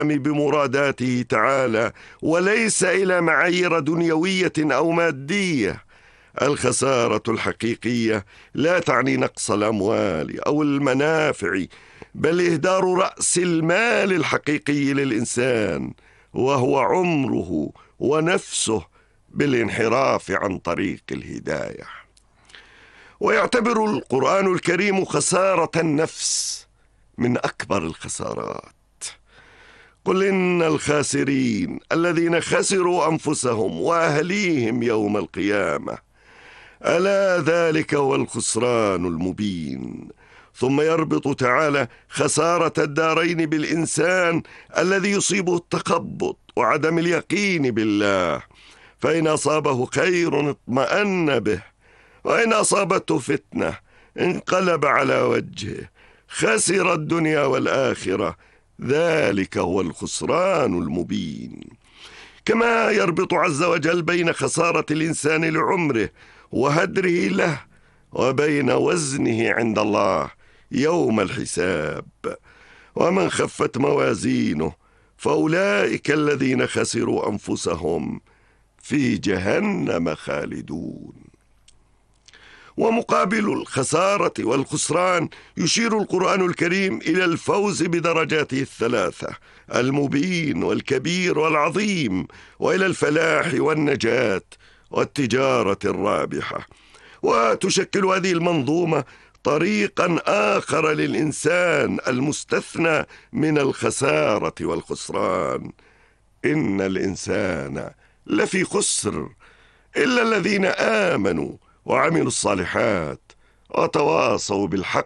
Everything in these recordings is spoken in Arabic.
بمراداته تعالى، وليس إلى معايير دنيوية أو مادية. الخسارة الحقيقية لا تعني نقص الأموال أو المنافع، بل إهدار رأس المال الحقيقي للإنسان، وهو عمره ونفسه، بالانحراف عن طريق الهداية. ويعتبر القرآن الكريم خسارة النفس من أكبر الخسارات. قل إن الخاسرين الذين خسروا أنفسهم وأهليهم يوم القيامة، ألا ذلك هو الخسران المبين. ثم يربط تعالى خسارة الدارين بالإنسان الذي يصيبه التخبط وعدم اليقين بالله، فإن أصابه خير اطمأن به، وإن أصابته فتنة انقلب على وجهه، خسر الدنيا والآخرة، ذلك هو الخسران المبين. كما يربط عز وجل بين خسارة الإنسان لعمره وهدره له، وبين وزنه عند الله يوم الحساب. ومن خفت موازينه فأولئك الذين خسروا أنفسهم في جهنم خالدون. ومقابل الخسارة والخسران يشير القرآن الكريم إلى الفوز بدرجاته الثلاثة، المبين والكبير والعظيم، وإلى الفلاح والنجاة والتجارة الرابحة. وتشكل هذه المنظومة طريقا آخر للإنسان المستثنى من الخسارة والخسران. إن الإنسان لفي خسر إلا الذين آمنوا وعملوا الصالحات وتواصوا بالحق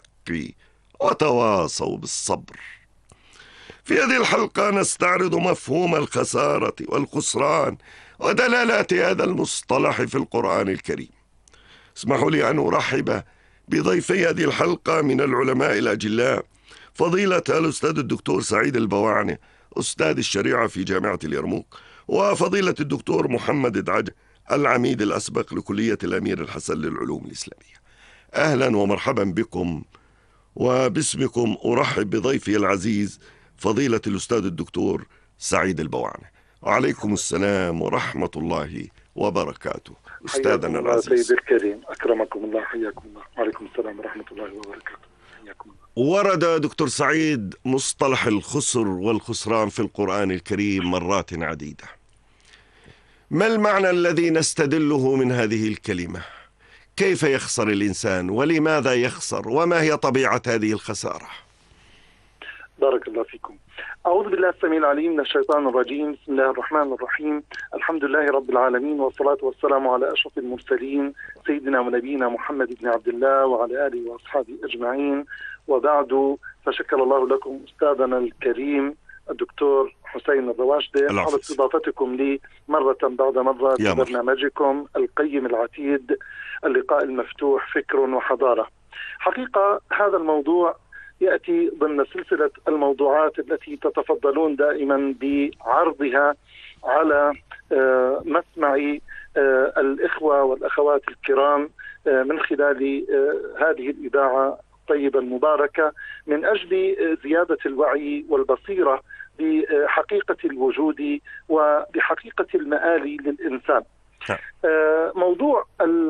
وتواصوا بالصبر. في هذه الحلقة نستعرض مفهوم الخسارة والخسران ودلالات هذا المصطلح في القرآن الكريم. اسمحوا لي أن أرحب بضيفي هذه الحلقة من العلماء الأجلاء، فضيلة الأستاذ الدكتور سعيد البواعني أستاذ الشريعة في جامعة اليرموك، وفضيلة الدكتور محمد دعج العميد الأسبق لكلية الأمير الحسن للعلوم الإسلامية. أهلا ومرحبا بكم، وباسمكم أرحب بضيفي العزيز فضيلة الأستاذ الدكتور سعيد البواعني. وعليكم السلام ورحمة الله وبركاته. أستاذنا العزيز. سيد الكريم، أكرمكم الله، حياكم الله. وعليكم السلام ورحمة الله وبركاته. حياكم الله. ورد دكتور سعيد مصطلح الخسر والخسران في القرآن الكريم مرات عديدة. ما المعنى الذي نستدله من هذه الكلمة؟ كيف يخسر الإنسان ولماذا يخسر؟ وما هي طبيعة هذه الخسارة؟ بارك الله فيكم. أعوذ بالله السميع العليم من الشيطان الرجيم. بسم الله الرحمن الرحيم. الحمد لله رب العالمين، والصلاة والسلام على أشرف المرسلين سيدنا ونبينا محمد بن عبد الله وعلى آله وأصحابه أجمعين، وبعد، فشكر الله لكم أستاذنا الكريم الدكتور حسين الرواشدة على استضافتكم لي مرة بعد مرة في برنامجكم القيم العتيد، اللقاء المفتوح فكر وحضارة. حقيقة هذا الموضوع يأتي ضمن سلسلة الموضوعات التي تتفضلون دائما بعرضها على مسمع الإخوة والأخوات الكرام من خلال هذه الإذاعة الطيبة المباركة، من أجل زيادة الوعي والبصيرة بحقيقة الوجود وبحقيقة المآل للإنسان. موضوع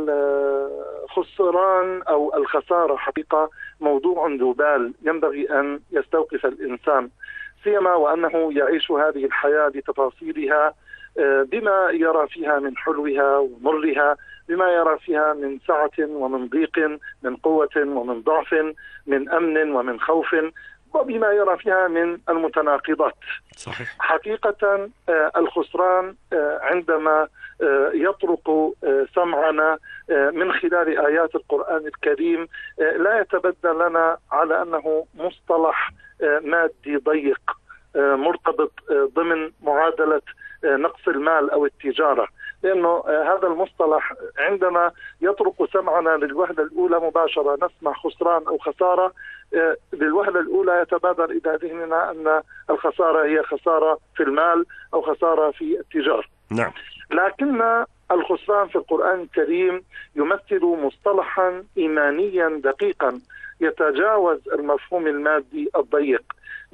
الخسران أو الخسارة حقيقة موضوع ذو بال ينبغي أن يستوقف الإنسان، سيما وأنه يعيش هذه الحياة بتفاصيلها، بما يرى فيها من حلوها ومرها، بما يرى فيها من سعة ومن ضيق، من قوة ومن ضعف، من أمن ومن خوف، وبما يرى فيها من المتناقضات. صحيح. حقيقة الخسران عندما يطرق سمعنا من خلال آيات القرآن الكريم لا يتبدى لنا على أنه مصطلح مادي ضيق مرتبط ضمن معادلة نقص المال أو التجارة، لأنه هذا المصطلح عندما يطرق سمعنا للوهلة الأولى مباشرة نسمع خسران أو خسارة، للوهلة الأولى يتبادر إلى ذهننا أن الخسارة هي خسارة في المال أو خسارة في التجارة. نعم. لكن الخسران في القرآن الكريم يمثل مصطلحا إيمانيا دقيقا يتجاوز المفهوم المادي الضيق،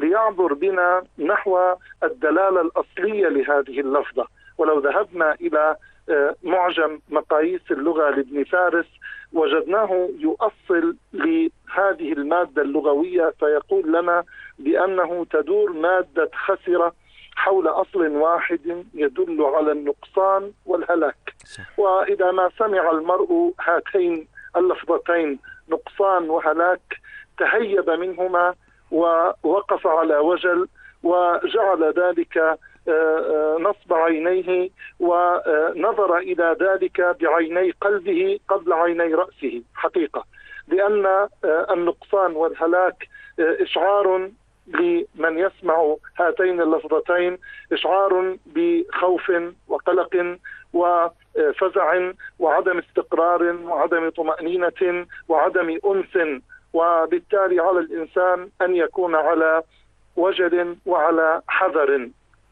ليعبر بنا نحو الدلالة الأصلية لهذه اللفظة. ولو ذهبنا إلى معجم مقاييس اللغة لابن فارس وجدناه يؤصل لهذه المادة اللغوية، فيقول لنا بأنه تدور مادة خسرة حول أصل واحد يدل على النقصان والهلاك. وإذا ما سمع المرء هاتين اللفظتين نقصان وهلاك تهيب منهما ووقف على وجل، وجعل ذلك نصب عينيه ونظر إلى ذلك بعيني قلبه قبل عيني رأسه حقيقة، لأن النقصان والهلاك إشعار لمن يسمع هاتين اللفظتين، إشعار بخوف وقلق وفزع وعدم استقرار وعدم طمأنينة وعدم أنس، وبالتالي على الإنسان أن يكون على وجل وعلى حذر.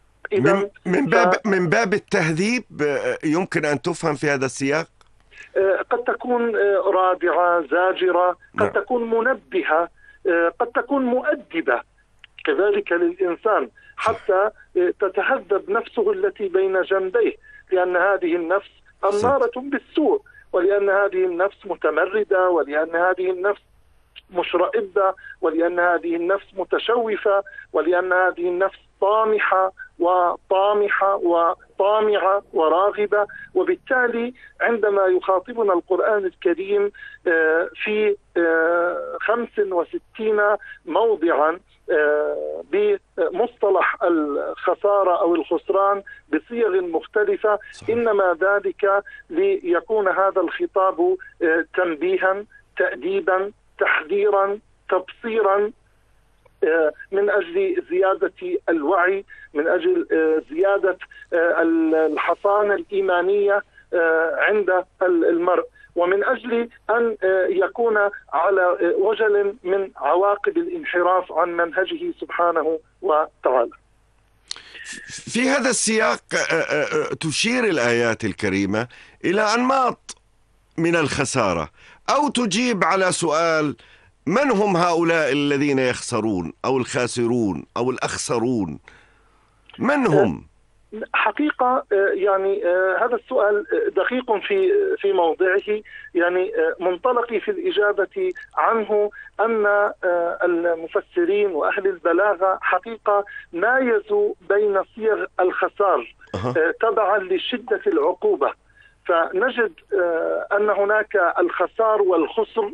من باب التهذيب يمكن أن تفهم في هذا السياق؟ قد تكون رادعة زاجرة، قد تكون منبهة، قد تكون مؤدبة كذلك للإنسان حتى تتهذب نفسه التي بين جنبيه، لأن هذه النفس أمارة بالسوء، ولأن هذه النفس متمردة، ولأن هذه النفس مشرئبة، ولأن هذه النفس متشوفة، ولأن هذه النفس طامحة وطامعة وراغبة. وبالتالي عندما يخاطبنا القرآن الكريم في 65 موضعا بمصطلح الخسارة أو الخسران بصيغ مختلفة، إنما ذلك ليكون هذا الخطاب تنبيها، تأديبا، تحذيرا، تبصيرا، من أجل زيادة الوعي، من أجل زيادة الحصانة الإيمانية عند المرء، ومن أجل أن يكون على وجل من عواقب الانحراف عن منهجه سبحانه وتعالى. في هذا السياق تشير الآيات الكريمة إلى أنماط من الخسارة، أو تجيب على سؤال: من هم هؤلاء الذين يخسرون أو الخاسرون أو الأخسرون؟ من هم؟ حقيقة يعني هذا السؤال دقيق في موضعه. يعني منطلقي في الإجابة عنه أن المفسرين وأهل البلاغة حقيقة مايزوا بين صيغ الخسار تبعا لشدة العقوبة، فنجد أن هناك الخسار والخسر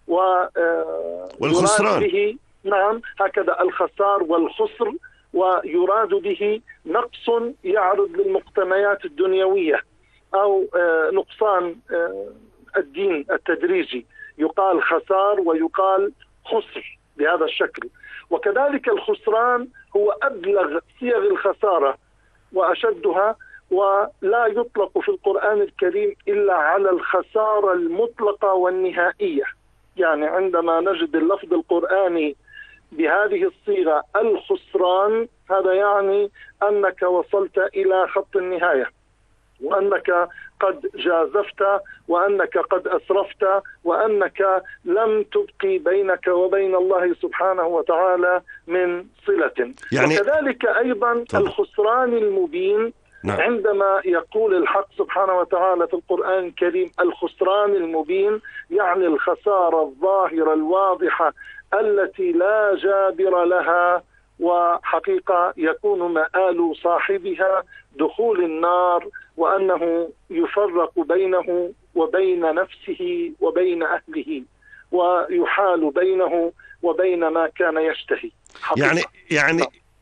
والخسران به، نعم هكذا الخسار والخسر، ويراد به نقص يعرض للمقتنيات الدنيوية أو نقصان الدين التدريجي، يقال خسار ويقال خسر بهذا الشكل. وكذلك الخسران هو أبلغ صيغ الخسارة وأشدها، ولا يطلق في القرآن الكريم إلا على الخسارة المطلقة والنهائية. يعني عندما نجد اللفظ القرآني بهذه الصيغة الخسران، هذا يعني أنك وصلت إلى خط النهاية، وأنك قد جازفت، وأنك قد أسرفت، وأنك لم تبقي بينك وبين الله سبحانه وتعالى من صلة. يعني وكذلك أيضا الخسران المبين، عندما يقول الحق سبحانه وتعالى في القرآن الكريم الخسران المبين، يعني الخسارة الظاهرة الواضحة التي لا جابر لها، وحقيقة يكون مآل صاحبها دخول النار، وأنه يفرق بينه وبين نفسه وبين أهله، ويحال بينه وبين ما كان يشتهي. يعني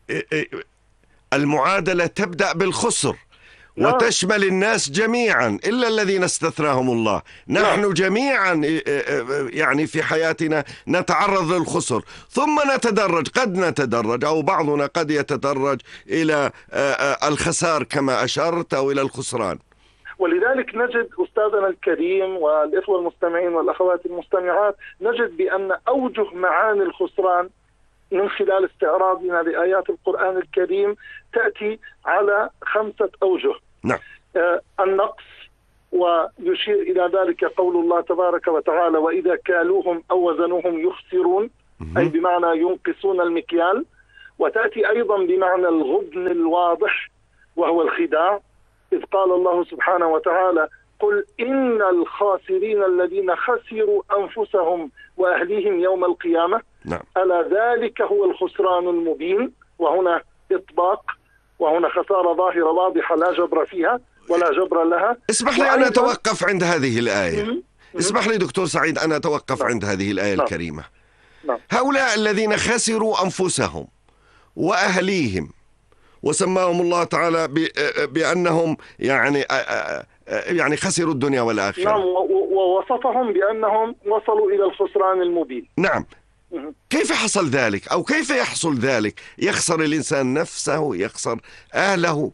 المعادلة تبدأ بالخسر وتشمل الناس جميعا إلا الذين استثناهم الله. نحن جميعا يعني في حياتنا نتعرض للخسر، ثم نتدرج، قد نتدرج أو بعضنا قد يتدرج إلى الخسار كما أشرت أو إلى الخسران. ولذلك نجد أستاذنا الكريم والإخوة المستمعين والأخوات المستمعات، نجد بأن أوجه معاني الخسران من خلال استعراضنا لآيات القرآن الكريم تأتي على 5 أوجه. نعم. النقص، ويشير إلى ذلك قول الله تبارك وتعالى: وإذا كالوهم أو وزنوهم يخسرون، أي بمعنى ينقصون المكيال. وتأتي أيضا بمعنى الغبن الواضح وهو الخداع، إذ قال الله سبحانه وتعالى: قل إن الخاسرين الذين خسروا أنفسهم وأهليهم يوم القيامة. نعم. ألا ذلك هو الخسران المبين. وهنا إطباق، وهنا خسارة ظاهرة واضحة لا جبر فيها ولا جبر لها. اسمح لي أن أتوقف عند هذه الآية. اسمح لي دكتور سعيد أن أتوقف عند هذه الآية الكريمة. هؤلاء الذين خسروا أنفسهم وأهليهم، وسماهم الله تعالى بأنهم يعني خسروا الدنيا والآخرة. نعم، ووصفهم بأنهم وصلوا إلى الخسران المبين. نعم. كيف حصل ذلك، أو كيف يحصل ذلك؟ يخسر الإنسان نفسه، يخسر أهله.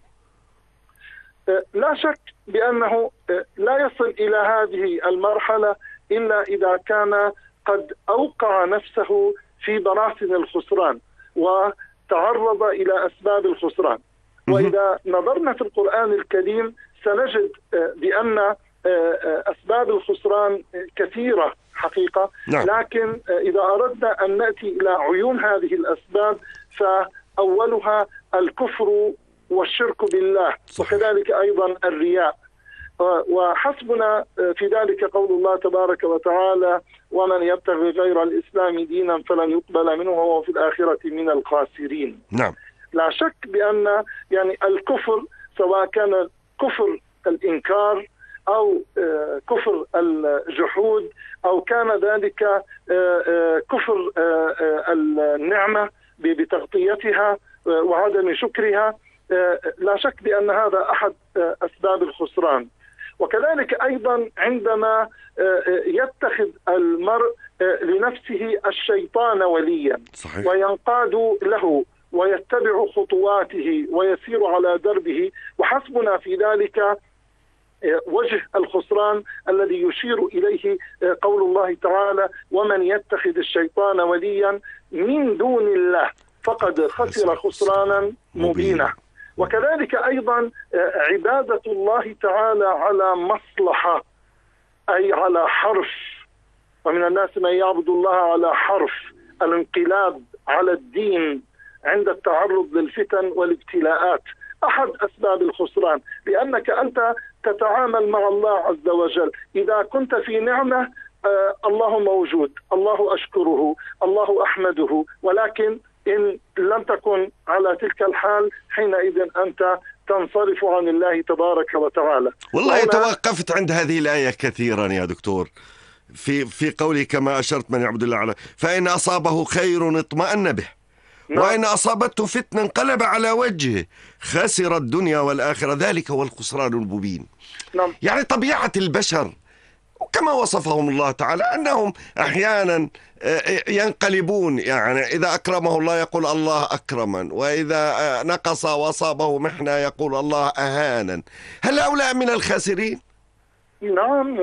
لا شك بأنه لا يصل إلى هذه المرحلة إلا إذا كان قد أوقع نفسه في براثن الخسران وتعرض إلى أسباب الخسران. وإذا نظرنا في القرآن الكريم سنجد بأن أسباب الخسران كثيرة حقيقة. نعم. لكن إذا أردنا أن نأتي إلى عيون هذه الأسباب فأولها الكفر والشرك بالله، وكذلك أيضا الرياء. وحسبنا في ذلك قول الله تبارك وتعالى: ومن يبتغي غير الإسلام دينا فلن يقبل منه وهو في الآخرة من الخاسرين. نعم. لا شك بأن الكفر، سواء كان كفر الإنكار أو كفر الجحود أو كان ذلك كفر النعمة بتغطيتها وعدم شكرها، لا شك بأن هذا أحد أسباب الخسران. وكذلك أيضا عندما يتخذ المرء لنفسه الشيطان وليا، صحيح. وينقاد له ويتبع خطواته ويسير على دربه، وحسبنا في ذلك وجه الخسران الذي يشير إليه قول الله تعالى: ومن يتخذ الشيطان وليا من دون الله فقد خسر خسرانا مبينا. وكذلك أيضا عبادة الله تعالى على مصلحة، أي على حرف. ومن الناس من يعبد الله على حرف، الانقلاب على الدين عند التعرض للفتن والابتلاءات أحد أسباب الخسران، لأنك أنت تتعامل مع الله عز وجل. إذا كنت في نعمة الله موجود، الله أشكره، الله أحمده، ولكن إن لم تكن على تلك الحال حينئذ أنت تنصرف عن الله تبارك وتعالى. والله توقفت عند هذه الآية كثيرا يا دكتور في قولي كما أشرت: من يعبد الله على فإن أصابه خير اطمأن به، وإن أصابته فتنة انقلب على وجهه، خسر الدنيا والآخرة، ذلك هو الخسران المبين. نعم. يعني طبيعة البشر كما وصفهم الله تعالى أنهم أحيانا ينقلبون، يعني إذا أكرمه الله يقول الله أكرما، وإذا نقص وأصابه محنة يقول الله أهانا. هل هؤلاء من الخاسرين؟ نعم.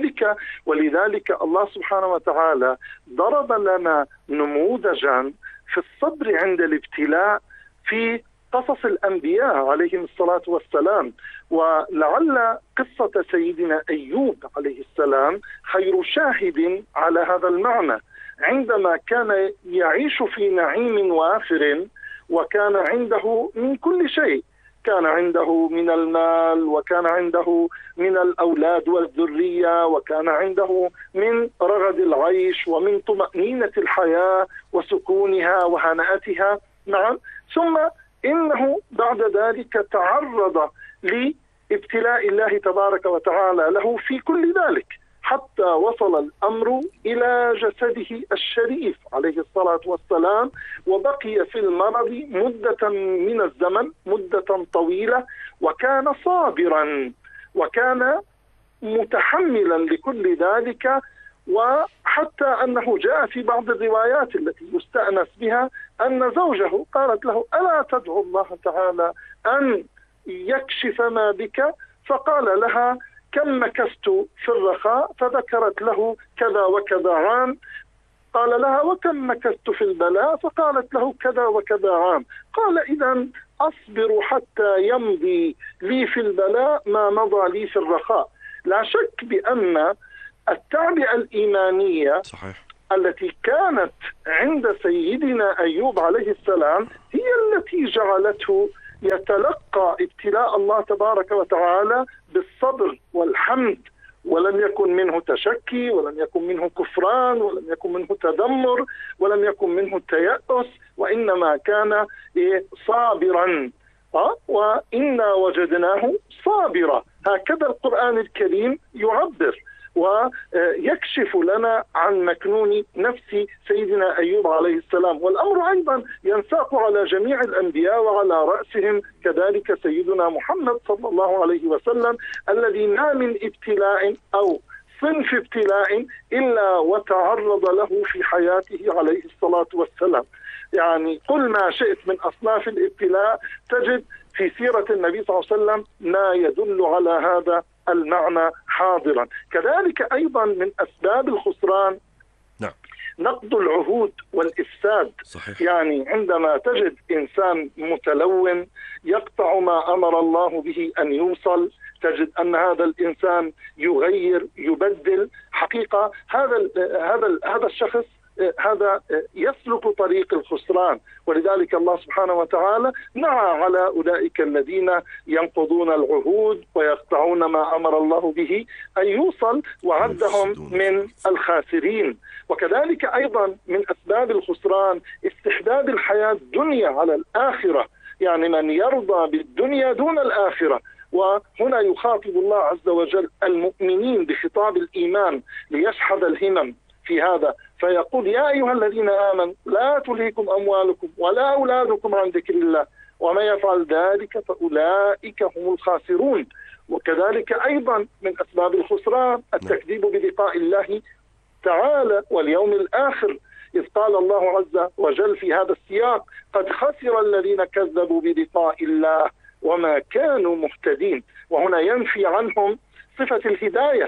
ولذلك الله سبحانه وتعالى ضرب لنا نموذجا في الصبر عند الابتلاء في قصص الأنبياء عليهم الصلاة والسلام. ولعل قصة سيدنا أيوب عليه السلام خير شاهد على هذا المعنى، عندما كان يعيش في نعيم وافر وكان عنده من كل شيء، كان عنده من المال، وكان عنده من الأولاد والذرية، وكان عنده من رغد العيش ومن طمأنينة الحياة وسكونها وهنأتها. نعم. ثم إنه بعد ذلك تعرض لابتلاء الله تبارك وتعالى له في كل ذلك، حتى وصل الأمر إلى جسده الشريف عليه الصلاة والسلام، وبقي في المرض مدة من الزمن، مدة طويلة، وكان صابرا وكان متحملا لكل ذلك. وحتى أنه جاء في بعض الروايات التي يستأنس بها أن زوجه قالت له: ألا تدعو الله تعالى أن يكشف ما بك؟ فقال لها: كم مكثت في الرخاء؟ فذكرت له كذا وكذا عام. قال لها: وكم مكثت في البلاء؟ فقالت له كذا وكذا عام. قال: إذن أصبر حتى يمضي لي في البلاء ما مضى لي في الرخاء. لا شك بأن التعبئة الإيمانية صحيح. التي كانت عند سيدنا أيوب عليه السلام هي التي جعلته يتلقى ابتلاء الله تبارك وتعالى بالصبر والحمد، ولم يكن منه تشكي، ولم يكن منه كفران، ولم يكن منه تذمر، ولم يكن منه تيأس، وإنما كان صابرا. وإنا وجدناه صابرا، هكذا القرآن الكريم يعبر ويكشف لنا عن مكنون نفس سيدنا أيوب عليه السلام. والأمر أيضا ينساق على جميع الأنبياء وعلى رأسهم كذلك سيدنا محمد صلى الله عليه وسلم، الذي ما من ابتلاء أو صنف ابتلاء إلا وتعرض له في حياته عليه الصلاة والسلام. يعني قل ما شئت من أصناف الابتلاء تجد في سيرة النبي صلى الله عليه وسلم ما يدل على هذا المعنى حاضرا. كذلك أيضا من أسباب الخسران نقض العهود والإفساد. صحيح. يعني عندما تجد إنسان متلون يقطع ما أمر الله به أن يوصل، تجد أن هذا الإنسان يغير يبدل. حقيقة هذا الشخص هذا يسلك طريق الخسران، ولذلك الله سبحانه وتعالى نعى على أولئك الذين ينقضون العهود ويقطعون ما أمر الله به أن يوصل، وعدهم من الخاسرين. وكذلك أيضا من أسباب الخسران استحباب الحياة الدنيا على الآخرة، يعني من يرضى بالدنيا دون الآخرة. وهنا يخاطب الله عز وجل المؤمنين بخطاب الإيمان ليشحذ الهمم في هذا، فيقول يا أيها الذين آمنوا لا تلهكم أموالكم ولا أولادكم عن ذكر الله وما يفعل ذلك فأولئك هم الخاسرون. وكذلك أيضا من أسباب الخسران التكذيب بلقاء الله تعالى واليوم الآخر، إذ قال الله عز وجل في هذا السياق قد خسر الذين كذبوا بلقاء الله وما كانوا مهتدين. وهنا ينفي عنهم صفة الهداية،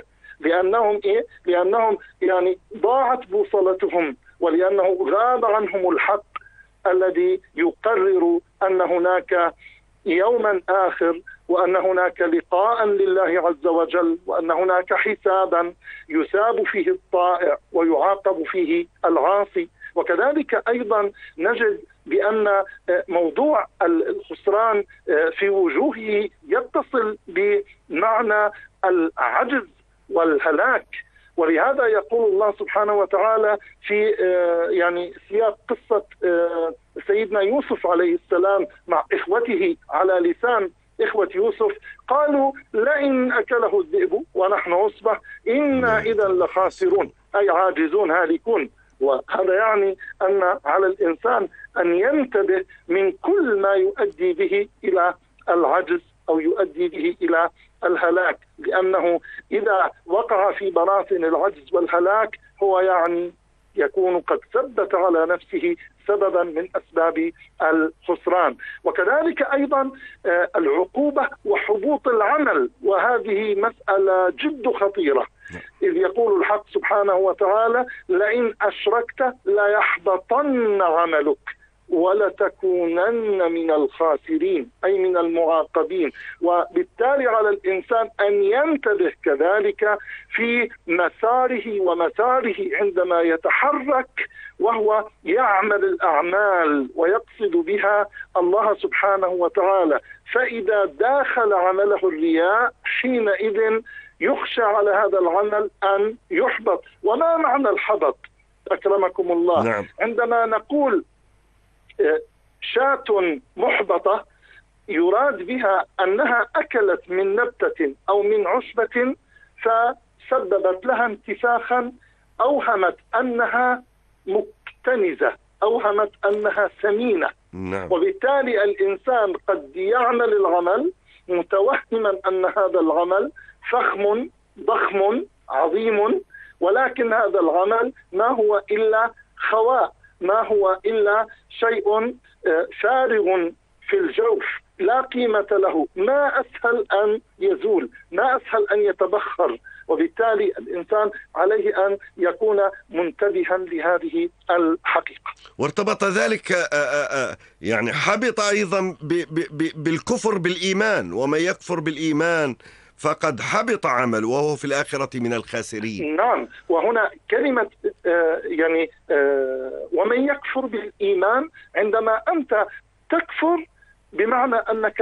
لأنهم يعني ضاعت بوصلتهم، ولأنه غاب عنهم الحق الذي يقرر أن هناك يوما آخر، وأن هناك لقاء لله عز وجل، وأن هناك حسابا يثاب فيه الطائع ويعاقب فيه العاصي. وكذلك أيضا نجد بأن موضوع الخسران في وجوهه يتصل بمعنى العجز والهلاك. ولهذا يقول الله سبحانه وتعالى في يعني سياق قصة سيدنا يوسف عليه السلام مع إخوته على لسان إخوة يوسف، قالوا لئن أكله الذئب ونحن عصبة إنا إذا لخاسرون، أي عاجزون هالكون. وهذا يعني أن على الإنسان أن ينتبه من كل ما يؤدي به إلى العجز أو يؤدي به إلى الهلاك، لأنه إذا وقع في براثن العجز والهلاك هو يعني يكون قد ثبت على نفسه سببا من أسباب الخسران. وكذلك أيضا العقوبة وحبوط العمل، وهذه مسألة جد خطيرة، إذ يقول الحق سبحانه وتعالى لئن أشركت ليحبطن عملك ولتكونن من الخاسرين، أي من المعاقبين. وبالتالي على الإنسان أن ينتبه كذلك في مساره ومساره عندما يتحرك وهو يعمل الأعمال ويقصد بها الله سبحانه وتعالى، فإذا داخل عمله الرياء حينئذ يخشى على هذا العمل أن يحبط. وما معنى الحبط أكرمكم الله؟ نعم. عندما نقول شاة محبطة يراد بها أنها أكلت من نبتة أو من عشبة فسببت لها انتفاخا، أوهمت أنها مكتنزة، أوهمت أنها سمينة. نعم. وبالتالي الإنسان قد يعمل العمل متوهما أن هذا العمل فخم ضخم عظيم، ولكن هذا العمل ما هو إلا خواء، ما هو إلا شيء فارغ في الجوف لا قيمة له، ما أسهل أن يزول، ما أسهل أن يتبخر. وبالتالي الإنسان عليه أن يكون منتبها لهذه الحقيقة. وارتبط ذلك يعني حبط أيضا بالكفر بالإيمان، ومن يكفر بالإيمان فقد حبط عمله وهو في الآخرة من الخاسرين. نعم، وهنا كلمة ومن يكفر بالإيمان، عندما أنت تكفر بمعنى أنك